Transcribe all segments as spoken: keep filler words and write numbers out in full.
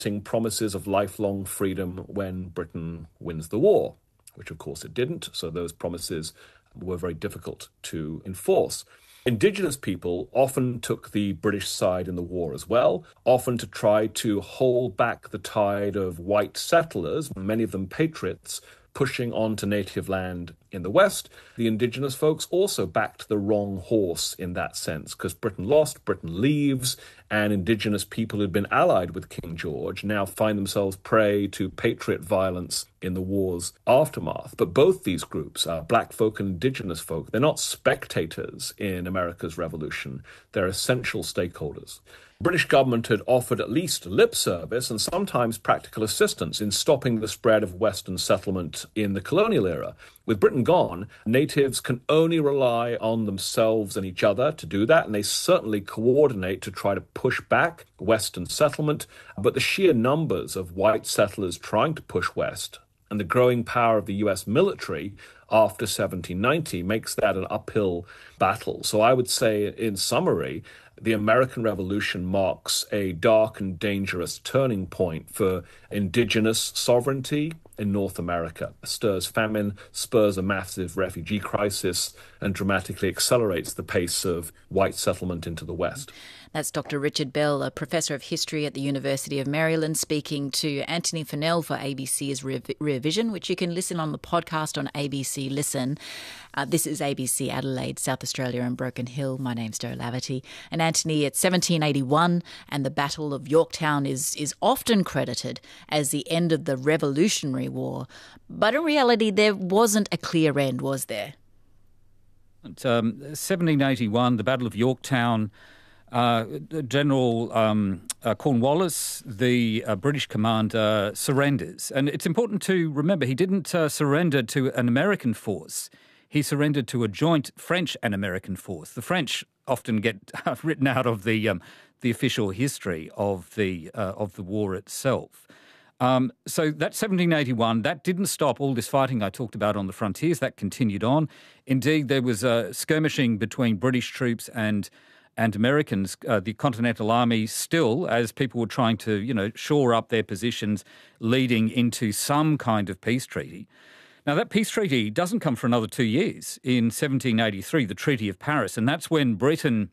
promises of lifelong freedom when Britain wins the war, which of course it didn't. So those promises were very difficult to enforce. Indigenous people often took the British side in the war as well, often to try to hold back the tide of white settlers, many of them patriots, pushing onto native land in the West. The indigenous folks also backed the wrong horse in that sense, because Britain lost, Britain leaves, and indigenous people who'd been allied with King George now find themselves prey to patriot violence in the war's aftermath. But both these groups, uh, black folk and indigenous folk, they're not spectators in America's revolution. They're essential stakeholders. British government had offered at least lip service and sometimes practical assistance in stopping the spread of Western settlement in the colonial era. With Britain gone, natives can only rely on themselves and each other to do that, and they certainly coordinate to try to push back Western settlement. But the sheer numbers of white settlers trying to push west and the growing power of the U S military after seventeen ninety makes that an uphill battle. So I would say, in summary, the American Revolution marks a dark and dangerous turning point for indigenous sovereignty in North America. It stirs famine, spurs a massive refugee crisis, and dramatically accelerates the pace of white settlement into the West. That's Doctor Richard Bell, a professor of history at the University of Maryland, speaking to Antony Funnell for A B C's Rear Vision, which you can listen on the podcast on A B C Listen. Uh, this is A B C Adelaide, South Australia and Broken Hill. My name's Jo Laverty. And Antony, it's seventeen eighty-one and the Battle of Yorktown is, is often credited as the end of the Revolutionary War. But in reality, there wasn't a clear end, was there? At, um, seventeen eighty-one, the Battle of Yorktown, uh, General um, uh, Cornwallis, the uh, British commander, surrenders. And it's important to remember he didn't uh, surrender to an American force. He surrendered to a joint French and American force. The French often get written out of the um, the official history of the uh, of the war itself. Um, so that seventeen eighty-one, that didn't stop all this fighting I talked about on the frontiers. That continued on. Indeed, there was uh, skirmishing between British troops and and Americans. Uh, the Continental Army still, as people were trying to, you know, shore up their positions, leading into some kind of peace treaty. Now, that peace treaty doesn't come for another two years. In seventeen eighty-three, the Treaty of Paris, and that's when Britain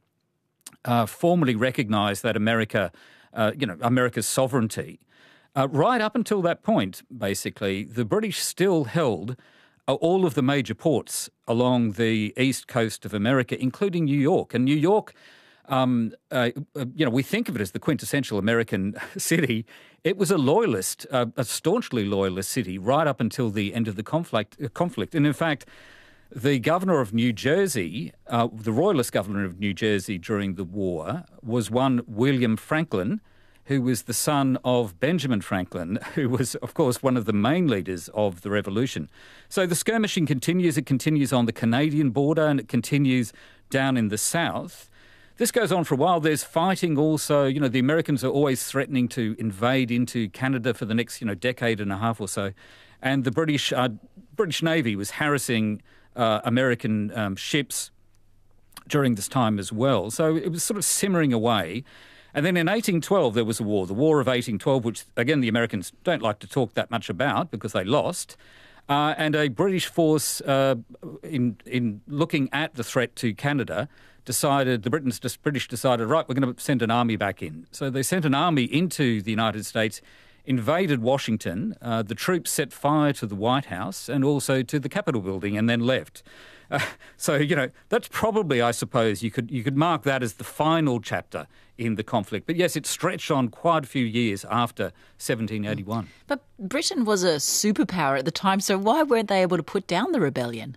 uh, formally recognised that America, uh, you know, America's sovereignty. Uh, right up until that point, basically, the British still held uh, all of the major ports along the east coast of America, including New York. And New York, um, uh, you know, we think of it as the quintessential American city. It was a loyalist, uh, a staunchly loyalist city right up until the end of the conflict. Uh, conflict. And in fact, the governor of New Jersey, uh, the royalist governor of New Jersey during the war, was one William Franklin, who was the son of Benjamin Franklin, who was, of course, one of the main leaders of the revolution. So the skirmishing continues. It continues on the Canadian border and it continues down in the south. This goes on for a while. There's fighting also. You know, the Americans are always threatening to invade into Canada for the next, you know, decade and a half or so. And the British uh, British Navy was harassing uh, American um, ships during this time as well. So it was sort of simmering away. And then in eighteen twelve, there was a war, the War of eighteen twelve, which, again, the Americans don't like to talk that much about because they lost. Uh, and a British force, uh, in in looking at the threat to Canada, decided, the Britain's, British decided, right, we're going to send an army back in. So they sent an army into the United States, invaded Washington. Uh, the troops set fire to the White House and also to the Capitol building and then left. Uh, so, you know, that's probably, I suppose, you could you could mark that as the final chapter in the conflict. But yes, it stretched on quite a few years after seventeen eighty-one. But Britain was a superpower at the time, so why weren't they able to put down the rebellion?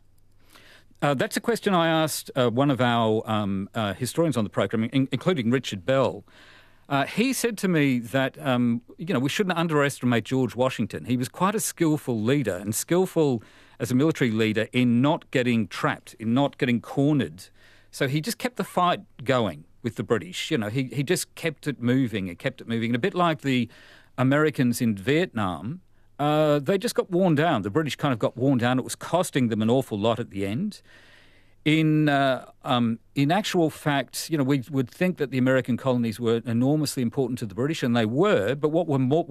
Uh, that's a question I asked uh, one of our um, uh, historians on the program, in- including Richard Bell. Uh, he said to me that, um, you know, we shouldn't underestimate George Washington. He was quite a skillful leader and skillful as a military leader in not getting trapped, in not getting cornered. So he just kept the fight going with the British. You know, he, he just kept it moving and kept it moving. And a bit like the Americans in Vietnam, uh, they just got worn down. The British kind of got worn down. It was costing them an awful lot at the end. In uh, um, in actual fact, you know, we would think that the American colonies were enormously important to the British, and they were. But what were more,